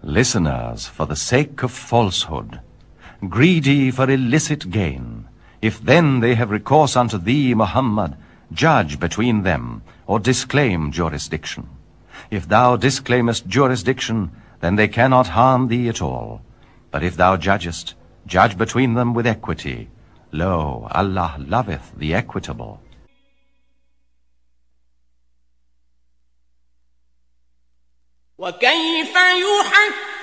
Listeners, for the sake of falsehood, greedy for illicit gain, if then they have recourse unto thee, Muhammad, judge between them, or disclaim jurisdiction. If thou disclaimest jurisdiction, then they cannot harm thee at all. But if thou judgest, judge between them with equity. Lo, Allah loveth the equitable. وكيف يحكمون